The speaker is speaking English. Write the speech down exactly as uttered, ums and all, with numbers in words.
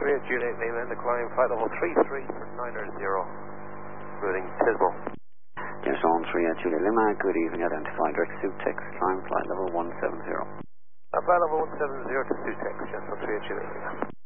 three at Juliet Lima, and decline flight level three three for niner zero, routing Tismal. Yes, on three at Juliet Lima, good evening, identified direct Sutex, climb flight level one seven zero. Uh, flight level one seven zero to Sutex, just on three at Juliet Lima.